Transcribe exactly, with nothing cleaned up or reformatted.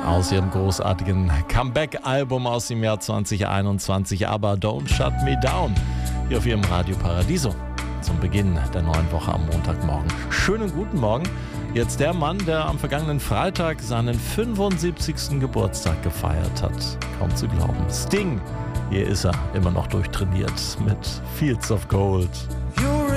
aus ihrem großartigen Comeback-Album aus dem Jahr zwanzig einundzwanzig, aber Don't Shut Me Down, hier auf ihrem Radio Paradiso zum Beginn der neuen Woche am Montagmorgen. Schönen guten Morgen. Jetzt der Mann, der am vergangenen Freitag seinen fünfundsiebzigsten Geburtstag gefeiert hat. Kaum zu glauben. Sting, hier ist er, immer noch durchtrainiert mit Fields of Gold.